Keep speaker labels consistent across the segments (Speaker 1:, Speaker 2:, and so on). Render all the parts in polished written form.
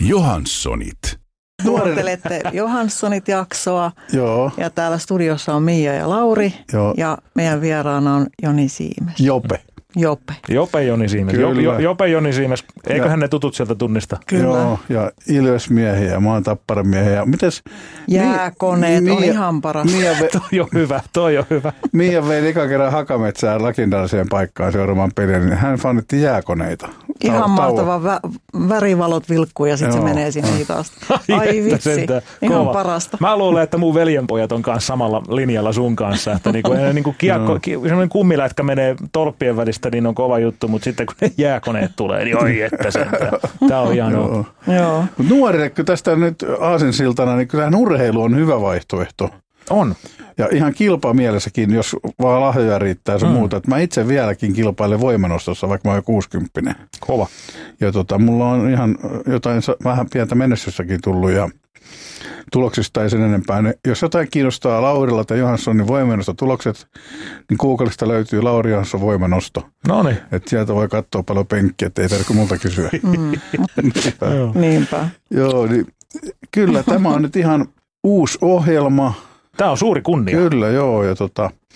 Speaker 1: Johanssonit.
Speaker 2: Kuuntelette Johanssonit-jaksoa.
Speaker 3: Joo.
Speaker 2: Ja täällä studiossa on Mia ja Lauri.
Speaker 3: Joo.
Speaker 2: Ja meidän vieraana on Joni Siimes.
Speaker 3: Jope
Speaker 4: Joni Siimes. Jope Joni Siimes. Eiköhän ne tutut sieltä tunnista?
Speaker 2: Kyllä.
Speaker 3: Joo, ja Ilves-miehiä, mä oon Tappara-miehiä. Mites?
Speaker 2: Jääkoneet on ihan paras.
Speaker 4: Toi on hyvä.
Speaker 3: Mia vei eka kerran Hakametsään legendaariseen paikkaan seuraamaan peliä, niin hän fanitti jääkoneita.
Speaker 2: Ihan mahtava. Värivalot vilkkuu ja sitten se menee sinne hitaasti. Ai vitsi, ihan parasta.
Speaker 4: Mä luulen, että mun veljenpojat on kanssa samalla linjalla sun kanssa. Että niinku kiekko, semmoinen kummilätkä menee tolppien välistä, niin on kova juttu, mutta sitten kun ne jääkoneet tulee, niin oi että sentään. Tää on hienoa.
Speaker 2: Joo.
Speaker 3: Nuorille, kun tästä nyt aasinsiltana, niin kyllähän urheilu on hyvä vaihtoehto.
Speaker 4: On. Ja
Speaker 3: ihan kilpamielessäkin, jos vaan lahjoja riittää sun muuta. Että mä itse vieläkin kilpailen voimanostossa, vaikka mä oon 60.
Speaker 4: Kova.
Speaker 3: Ja mulla on ihan jotain vähän pientä menestyssäkin tullut ja tuloksista ei sen enempää. Jos jotain kiinnostaa Laurilla tai Johanssonin voimanostotulokset, niin Googlesta löytyy Lauri Johansson voimanosto.
Speaker 4: Noniin.
Speaker 3: Että sieltä voi katsoa paljon penkkiä, ettei tarvitse multa kysyä.
Speaker 2: Niinpä.
Speaker 3: Joo, niin kyllä tämä on nyt ihan uusi ohjelma.
Speaker 4: Tämä on suuri kunnia.
Speaker 3: Kyllä, joo. Ja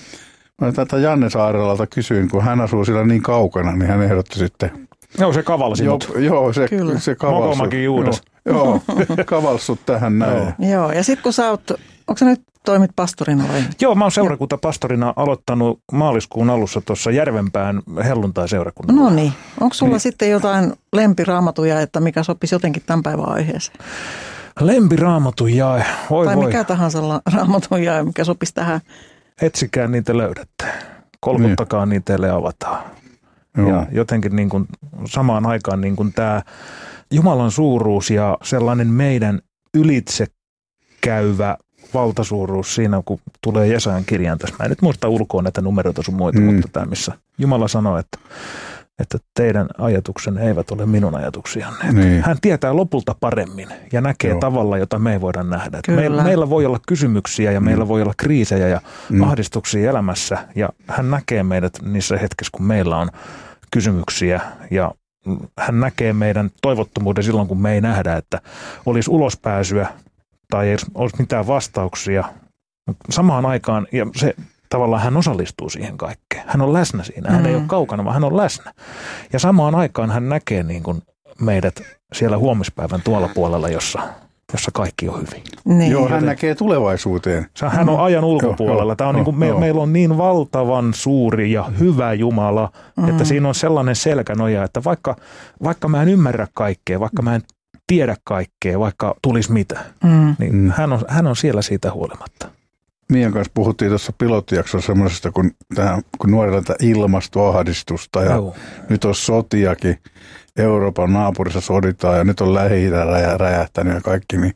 Speaker 3: mä tätä Janne Saarelalta kysyin, kun hän asuu siellä niin kaukana, niin hän ehdotti sitten.
Speaker 4: Joo, se kavalsi mut.
Speaker 3: Joo, se kavalsi.
Speaker 4: Mokomakin Juudas.
Speaker 3: Joo, kavalsut tähän näin.
Speaker 2: Joo, ja sitten kun sä oot, onko sä nyt toimit pastorina vai?
Speaker 4: Joo, mä oon seurakuntapastorina aloittanut maaliskuun alussa tuossa Järvenpään helluntai-seurakunnalla.
Speaker 2: No niin, onko sulla sitten jotain lempiraamatuja, että mikä sopisi jotenkin tämän päivän aiheeseen?
Speaker 4: Lempiraamatun jae.
Speaker 2: Tai mikä tahansa raamatun jae, mikä sopisi tähän.
Speaker 4: Etsikää niitä löydätte. Kolkuttakaa niitä ja avataan. Joo. Ja jotenkin niin kuin samaan aikaan niin kuin tämä Jumalan suuruus ja sellainen meidän ylitse käyvä valtasuuruus siinä, kun tulee Jesajan kirjaan tässä. Mä en nyt muista ulkoa näitä numeroita sun muita, mutta tämä, missä Jumala sanoo, että teidän ajatuksenne eivät ole minun ajatuksianne. Niin. Hän tietää lopulta paremmin ja näkee tavalla, jota me ei voida nähdä. Meillä voi olla kysymyksiä ja meillä voi olla kriisejä ja ahdistuksia elämässä. Ja hän näkee meidät niissä hetkessä, kun meillä on kysymyksiä. Ja hän näkee meidän toivottomuuden silloin, kun me ei nähdä, että olisi ulospääsyä tai ei olisi mitään vastauksia. Samaan aikaan, ja se tavallaan hän osallistuu siihen kaikkeen. Hän on läsnä siinä. Hän ei ole kaukana, vaan hän on läsnä. Ja samaan aikaan hän näkee niin kuin meidät siellä huomispäivän tuolla puolella, jossa kaikki on hyvin.
Speaker 3: Niin. Joo, hän näkee tulevaisuuteen.
Speaker 4: Hän on ajan ulkopuolella. Tämä on niin kuin meillä on niin valtavan suuri ja hyvä Jumala, että siinä on sellainen selkänoja, että vaikka mä en ymmärrä kaikkea, vaikka mä en tiedä kaikkea, vaikka tulisi mitä, niin hän on siellä siitä huolimatta.
Speaker 3: Mian kanssa puhuttiin tuossa pilottijaksossa semmoisesta, kun nuorilla ilmastoahdistusta ja nyt on sotiakin. Euroopan naapurissa soditaan ja nyt on Lähi-itä räjähtänyt ja kaikki, niin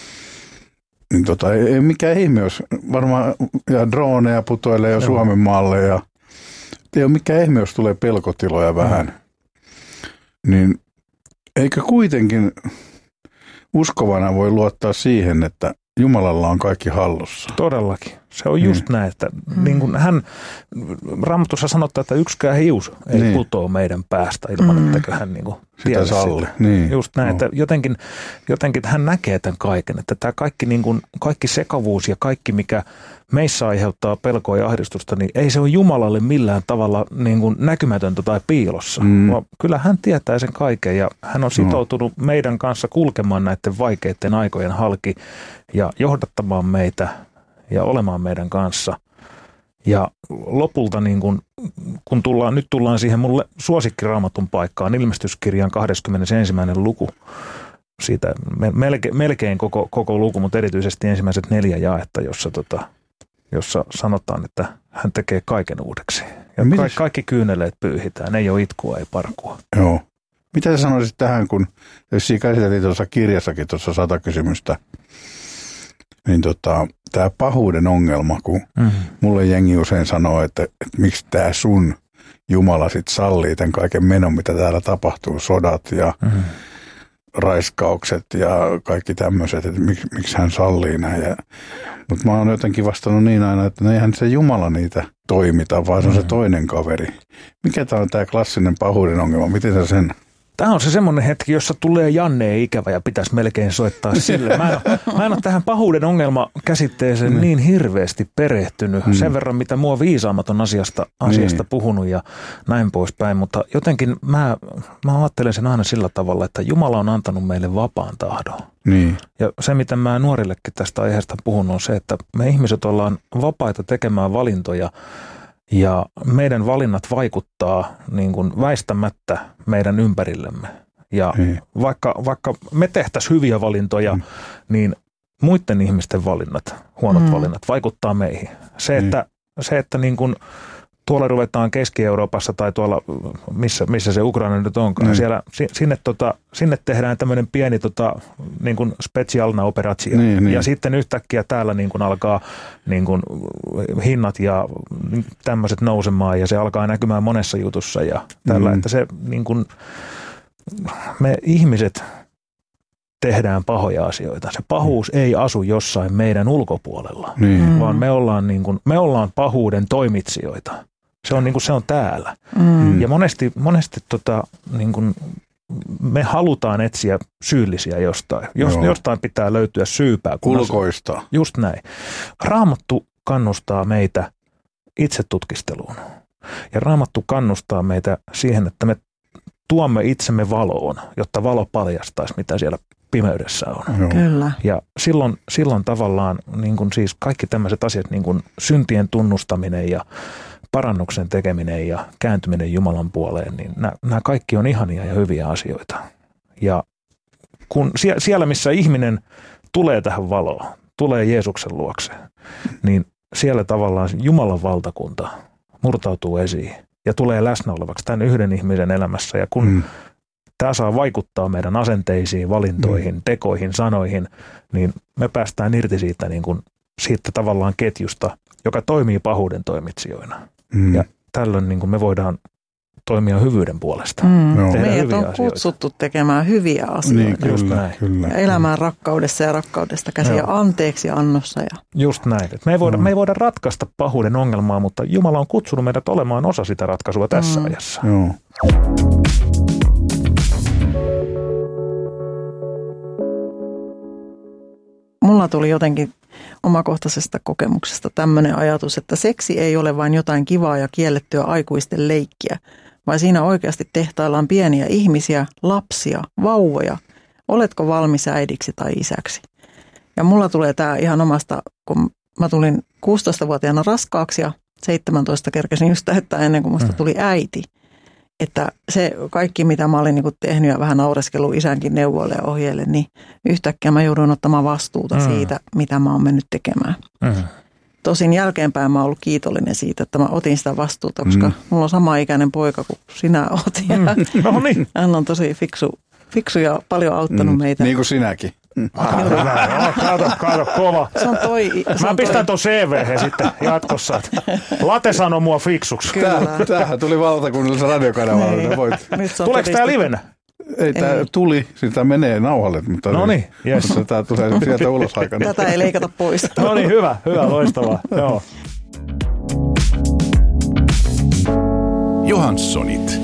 Speaker 3: ei mikään ihme, jos varmaan ja droneja putoilee jo Suomen maalle ja ei ole mikään ihme, jos tulee pelkotiloja vähän. Niin eikö kuitenkin uskovana voi luottaa siihen, että Jumalalla on kaikki hallussa.
Speaker 4: Todellakin. Se on just näin, että niin kuin Raamatussa sanotaan, että yksikään hius ei putoa meidän päästä ilman, että hän niin kuin
Speaker 3: sitä salli.
Speaker 4: Niin. Just näin, että jotenkin hän näkee tämän kaiken, että tämä kaikki, niin kuin, kaikki sekavuus ja kaikki, mikä meissä aiheuttaa pelkoa ja ahdistusta, niin ei se ole Jumalalle millään tavalla niin kuin näkymätöntä tai piilossa. Kyllä hän tietää sen kaiken ja hän on sitoutunut meidän kanssa kulkemaan näiden vaikeiden aikojen halki ja johdattamaan meitä ja olemaan meidän kanssa. Ja lopulta, niin kun tullaan siihen mulle suosikkiraamatun paikkaan, ilmestyskirjan 21. luku, siitä melkein koko luku, mutta erityisesti ensimmäiset 4 jaetta, jossa sanotaan, että hän tekee kaiken uudeksi. Ja kaikki kyyneleet pyyhitään, ei ole itkua, ei parkua.
Speaker 3: Joo. Mitä sä sanoisit tähän, kun jos siinä käsiteltiin tuossa kirjassakin tuossa 100 kysymystä, niin tämä pahuuden ongelma, kun mulle jengi usein sanoo, että miksi tämä sun Jumala sit sallii tämän kaiken menon, mitä täällä tapahtuu, sodat ja raiskaukset ja kaikki tämmöiset, että miksi hän sallii näin. Mutta mä oon jotenkin vastannut niin aina, että eihän se Jumala niitä toimita, vaan se on se toinen kaveri. Mikä tämä on tämä klassinen pahuuden ongelma? Miten sä sen
Speaker 4: Tämä on se semmoinen hetki, jossa tulee Janneen ikävä ja pitäisi melkein soittaa sille. Mä en ole tähän pahuuden ongelma-käsitteeseen niin hirveästi perehtynyt. Sen verran, mitä mua viisaamaton asiasta puhunut ja näin poispäin. Mutta jotenkin mä ajattelen sen aina sillä tavalla, että Jumala on antanut meille vapaan tahdon.
Speaker 3: Niin.
Speaker 4: Ja se, mitä mä nuorillekin tästä aiheesta puhun, on se, että me ihmiset ollaan vapaita tekemään valintoja. Ja meidän valinnat vaikuttaa niin kuin väistämättä meidän ympärillemme. Ja vaikka me tehtäisiin hyviä valintoja, niin muiden ihmisten valinnat, huonot valinnat, vaikuttaa meihin. Se, että niin kuin tuolla ruvetaan Keski-Euroopassa tai tuolla, missä se Ukraina nyt onkaan, siellä, sinne tehdään tämmöinen pieni niin kuin specialna operaatio. Ja sitten yhtäkkiä täällä niin kuin alkaa niin kuin hinnat ja tämmöiset nousemaan ja se alkaa näkymään monessa jutussa ja tällä, että se niin kuin, me ihmiset tehdään pahoja asioita. Se pahuus ei asu jossain meidän ulkopuolella, vaan me ollaan pahuuden toimitsijoita. Se on, niin kuin, se on täällä. Ja monesti niin kuin, me halutaan etsiä syyllisiä jostain. Jostain pitää löytyä syypää.
Speaker 3: Ulkoista.
Speaker 4: Just näin. Raamattu kannustaa meitä itsetutkisteluun. Ja Raamattu kannustaa meitä siihen, että me tuomme itsemme valoon, jotta valo paljastaisi, mitä siellä pimeydessä on.
Speaker 2: Kyllä.
Speaker 4: Ja silloin tavallaan niin kuin siis kaikki tämmöiset asiat, niin kuin syntien tunnustaminen ja parannuksen tekeminen ja kääntyminen Jumalan puoleen, niin nämä kaikki on ihania ja hyviä asioita. Ja kun siellä, missä ihminen tulee tähän valoon, tulee Jeesuksen luokse, niin siellä tavallaan Jumalan valtakunta murtautuu esiin ja tulee läsnä olevaksi tämän yhden ihmisen elämässä. Ja kun tämä saa vaikuttaa meidän asenteisiin, valintoihin, tekoihin, sanoihin, niin me päästään irti siitä tavallaan ketjusta, joka toimii pahuuden toimitsijoina. Ja tällöin niin kuin me voidaan toimia hyvyyden puolesta.
Speaker 2: Meidät on kutsuttu tekemään hyviä asioita.
Speaker 3: Niin, kyllä.
Speaker 2: Ja elämään rakkaudessa ja rakkaudesta käsin ja anteeksi annossa.
Speaker 4: Just näin. Että me ei voida ratkaista pahuuden ongelmaa, mutta Jumala on kutsunut meidät olemaan osa sitä ratkaisua tässä ajassa.
Speaker 3: Joo.
Speaker 2: Mulla tuli jotenkin omakohtaisesta kokemuksesta tämmöinen ajatus, että seksi ei ole vain jotain kivaa ja kiellettyä aikuisten leikkiä, vaan siinä oikeasti tehtaillaan pieniä ihmisiä, lapsia, vauvoja. Oletko valmis äidiksi tai isäksi? Ja mulla tulee tämä ihan omasta, kun mä tulin 16-vuotiaana raskaaksi ja 17 kerkesin just täyttää ennen kuin musta tuli äiti. Että se kaikki, mitä mä olin niin tehnyt ja vähän naureskellut isänkin neuvoille ja ohjeille, niin yhtäkkiä mä joudun ottamaan vastuuta siitä, mitä mä oon mennyt tekemään. Tosin jälkeenpäin mä oon ollut kiitollinen siitä, että mä otin sitä vastuuta, koska mulla on sama ikäinen poika kuin sinä oot.
Speaker 4: No niin.
Speaker 2: Hän on tosi fiksu ja paljon auttanut meitä.
Speaker 3: Niin kuin sinäkin.
Speaker 4: Kato, kova.
Speaker 2: Mä
Speaker 4: pistän ton CV:hen sitten jatkossa. Late sanoi mua fiksuksi.
Speaker 3: Tämähän tuli valtakunnallisessa radiokanavalla.
Speaker 4: Tuleeko tää livenä?
Speaker 3: Ei, tämä tuli. Sitä menee nauhalle. Mutta
Speaker 4: noniin, jes.
Speaker 3: Tämä tulee sieltä ulos aikana.
Speaker 2: Tätä ei leikata pois.
Speaker 4: No niin, hyvä, loistavaa. Joo.
Speaker 1: Johanssonit.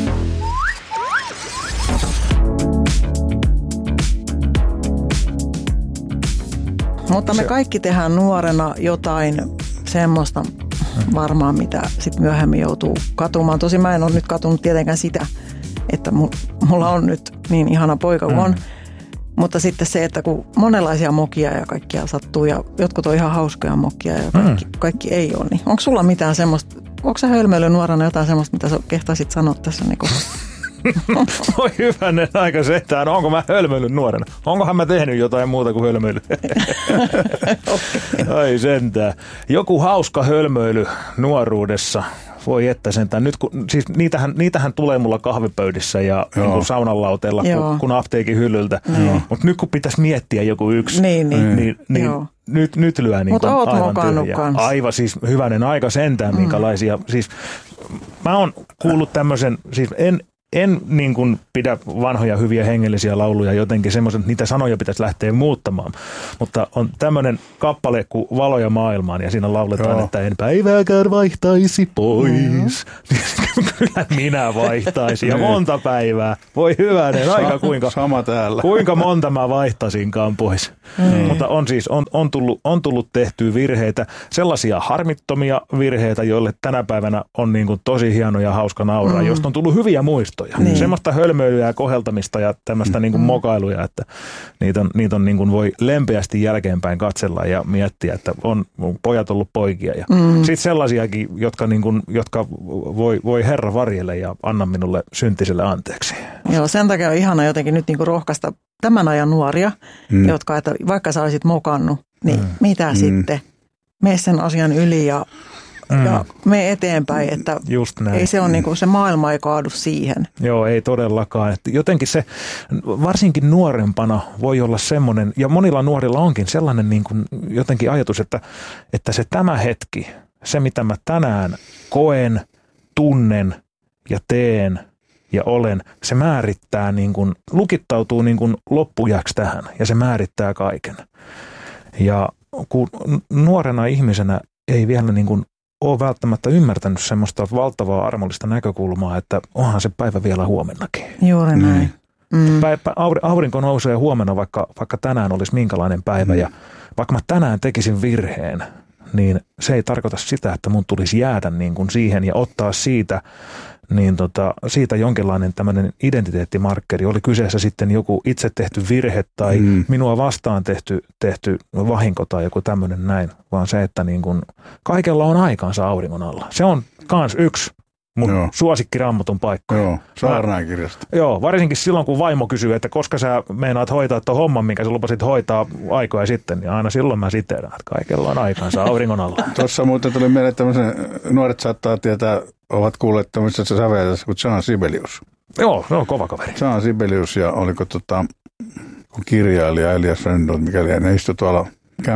Speaker 2: Mutta me kaikki tehdään nuorena jotain semmoista varmaan, mitä sitten myöhemmin joutuu katumaan. Tosin mä en ole nyt katunut tietenkään sitä, että mulla on nyt niin ihana poika kuin on. Mutta sitten se, että kun monenlaisia mokia ja kaikkia sattuu ja jotkut on ihan hauskoja mokia ja kaikki ei ole, niin onko sulla mitään semmoista, onko sä hölmöily nuorena jotain semmoista, mitä sä kehtaisit sanoa tässä niin kuin?
Speaker 4: Voi hyvänen aika sentään. Onko mä hölmöillyt nuorena? Onkohan mä tehnyt jotain muuta kuin hölmöily? Ai sentään. Joku hauska hölmöily nuoruudessa. Voi että sentään. Nyt siis niitähän tulee mulla kahvipöydissä ja niin saunan lauteella, kun apteekin hyllyltä. Mutta nyt kun pitäisi miettiä joku yksi, niin nyt lyö niin aivan tyhjää. Aivan siis hyvänen aika sentään minkälaisia. Siis mä oon kuullut tämmöisen, siis en niin kuin pidä vanhoja hyviä hengellisiä lauluja jotenkin semmoisen, että niitä sanoja pitäisi lähteä muuttamaan. Mutta on tämmöinen kappale kuin Valoja maailmaan ja siinä lauletaan, että en päivääkään vaihtaisi pois. Kyllä minä vaihtaisin ja monta päivää. Voi hyvänen aika
Speaker 3: Sama täällä.
Speaker 4: Kuinka monta mä vaihtaisinkaan pois. Mutta on tullut tehtyä virheitä, sellaisia harmittomia virheitä, joille tänä päivänä on niin kuin tosi hieno ja hauska nauraa, josta on tullut hyviä muistoja. Semmoista hölmöilyä ja koheltamista ja tämmöistä niin kuin mokailuja, että niitä on niin kuin voi lempeästi jälkeenpäin katsella ja miettiä, että on pojat ollut poikia. Ja sitten sellaisiakin, jotka voi Herra varjelle ja anna minulle syntiselle anteeksi.
Speaker 2: Joo, sen takia on ihana jotenkin nyt niin kuin rohkaista tämän ajan nuoria, jotka, että vaikka sä olisit mokannut, niin mitä sitten? Mene sen asian yli ja mene eteenpäin, että ei se ole niin kuin, se maailma ei kaadu siihen.
Speaker 4: Joo, ei todellakaan. Että jotenkin se, varsinkin nuorempana voi olla semmoinen, ja monilla nuorilla onkin sellainen niin kuin jotenkin ajatus, että se tämä hetki, se mitä mä tänään koen, tunnen ja teen ja olen, se määrittää niin kuin, lukittautuu niin kuin loppujaksi tähän ja se määrittää kaiken. Ja kun nuorena ihmisenä ei vielä niin kuin ole välttämättä ymmärtänyt semmoista valtavaa armollista näkökulmaa, että onhan se päivä vielä huomennakin.
Speaker 2: Juuri näin.
Speaker 4: Aurinko nousee huomenna, vaikka tänään olisi minkälainen päivä ja vaikka mä tänään tekisin virheen, niin se ei tarkoita sitä, että mun tulisi jäädä niin kuin siihen ja ottaa siitä jonkinlainen tämmöinen identiteettimarkkeri. Oli kyseessä sitten joku itse tehty virhe tai minua vastaan tehty vahinko tai joku tämmöinen näin, vaan se, että niin kuin kaikella on aikaansa auringon alla. Se on kans yksi mun suosikki Raamatun paikka.
Speaker 3: Joo, saarnaakirjasta.
Speaker 4: Joo, varsinkin silloin, kun vaimo kysyy, että koska sä meinaat hoitaa tuon homman, minkä sä lupasit hoitaa aikoja sitten, niin aina silloin mä siteeraan, että kaikella on aikaansa auringon alla.
Speaker 3: Tuossa muuten tuli mieleen, että nuoret saattaa tietää, ovat kuulleet tämmöisessä säveltässä kuin Jean Sibelius.
Speaker 4: Joo, se on kova kaveri.
Speaker 3: Jean Sibelius ja oliko kun kirjailija Elias Rendon, mikäli ne istui tuolla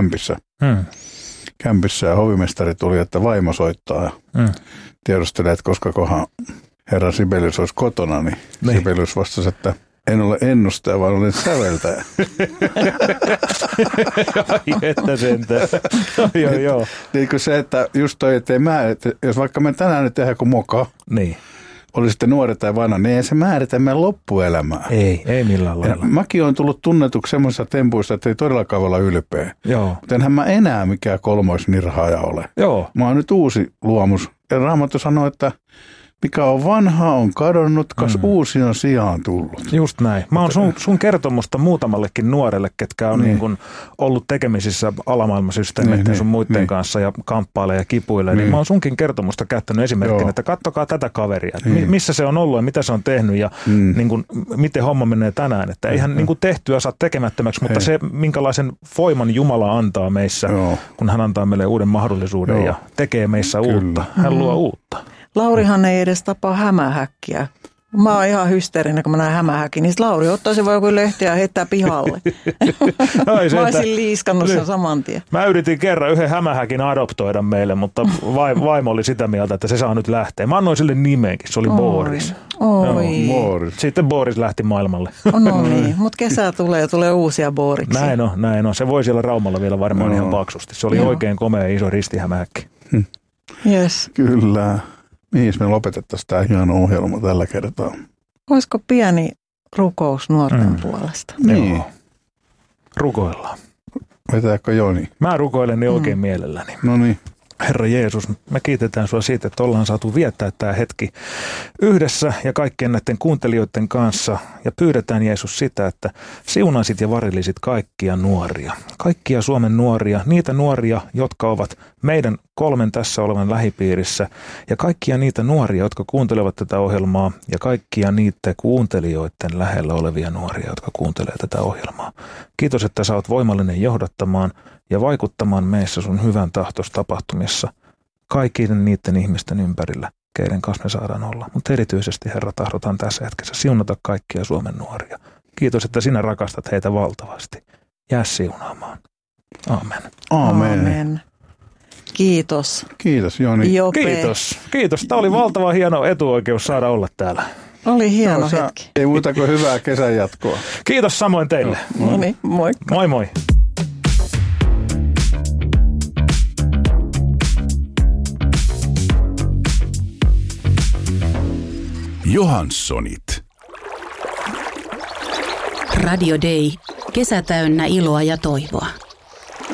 Speaker 3: kämpissä ja hovimestari tuli, että vaimo soittaa ja tiedustelee, että kohan herra Sibelius olisi kotona, niin Sibelius vastasi, että en ole ennustaja, vaan olen säveltäjä.
Speaker 4: Ai että sentään. Joo.
Speaker 3: Niin kuin se, että just toi, että jos vaikka me tänään nyt tehdään kuin moka,
Speaker 4: niin.
Speaker 3: Oli sitten nuori tai vanha, niin ei se määritä meidän loppuelämää.
Speaker 4: Ei millään lailla.
Speaker 3: Mäkin olen tullut tunnetuksi semmoisissa tempuissa, että ei todellakaan olla ylpeä.
Speaker 4: Joo.
Speaker 3: Mutta enhän mä enää mikään kolmoisnirhaaja ole.
Speaker 4: Joo.
Speaker 3: Mä oon nyt uusi luomus. Ja Raamattu sanoo, että mikä on vanha on kadonnut, kas uusi on sijaan tullut.
Speaker 4: Just näin. Mä oon sun kertomusta muutamallekin nuorelle, ketkä on niin kuin ollut tekemisissä alamaailmasysteemeiden sun muiden kanssa ja kamppailee ja kipuilee. Niin mä oon sunkin kertomusta käyttänyt esimerkkinä, että kattokaa tätä kaveria. Missä se on ollut ja mitä se on tehnyt ja niin kuin, miten homma menee tänään. Että eihän niin kuin tehtyä saa tekemättömäksi, mutta se minkälaisen voiman Jumala antaa meissä, kun hän antaa meille uuden mahdollisuuden ja tekee meissä uutta. Hän luo uutta.
Speaker 2: Laurihan ei edes tapaa hämähäkkiä. Mä oon ihan hysteerinen, kun mä näen hämähäkin. Niin Lauri ottaisi vaan joku lehtiä ja heittää pihalle. Mä olisin liiskannut sen saman tien.
Speaker 4: Mä yritin kerran yhden hämähäkin adoptoida meille, mutta vaimo oli sitä mieltä, että se saa nyt lähteä. Mä annoin sille nimenkin, se oli Boris.
Speaker 3: Boris.
Speaker 4: Sitten Boris lähti maailmalle.
Speaker 2: No niin, mutta kesä tulee uusia Boriksia.
Speaker 4: Näin on. Se voi siellä Raumalla vielä varmaan ihan paksusti. Se oli oikein komea iso ristihämähäkki.
Speaker 2: Yes.
Speaker 3: Kyllä. Mihin me lopetettaisiin tämä hieno ohjelma tällä kertaa?
Speaker 2: Olisiko pieni rukous nuorten puolesta?
Speaker 3: Niin.
Speaker 4: Joo. Rukoillaan.
Speaker 3: Vetääkö Joni?
Speaker 4: Mä rukoilen niin oikein mielelläni.
Speaker 3: No niin.
Speaker 4: Herra Jeesus, me kiitetään sua siitä, että ollaan saatu viettää tämä hetki yhdessä ja kaikkien näiden kuuntelijoiden kanssa. Ja pyydetään Jeesus sitä, että siunaisit ja varillisit kaikkia nuoria. Kaikkia Suomen nuoria, niitä nuoria, jotka ovat meidän 3 tässä olevan lähipiirissä. Ja kaikkia niitä nuoria, jotka kuuntelevat tätä ohjelmaa. Ja kaikkia niitä kuuntelijoiden lähellä olevia nuoria, jotka kuuntelee tätä ohjelmaa. Kiitos, että sä oot voimallinen johdattamaan ja vaikuttamaan meissä sun hyvän tahtos tapahtumissa kaikkien niiden ihmisten ympärillä, keiden kanssa me saadaan olla. Mutta erityisesti, Herra, tahdotaan tässä hetkessä siunata kaikkia Suomen nuoria. Kiitos, että sinä rakastat heitä valtavasti. Jää siunaamaan. Amen.
Speaker 3: Amen.
Speaker 2: Kiitos.
Speaker 3: Kiitos, Joni.
Speaker 2: Jope.
Speaker 4: Kiitos. Tämä oli valtava hieno etuoikeus saada olla täällä.
Speaker 2: Oli hieno hetki.
Speaker 3: Ei muuta kuin hyvää kesän jatkoa.
Speaker 4: Kiitos samoin teille.
Speaker 2: No niin, moikka.
Speaker 4: Moi moi.
Speaker 1: Johanssonit.
Speaker 5: Radio Day. Kesä täynnä iloa ja toivoa.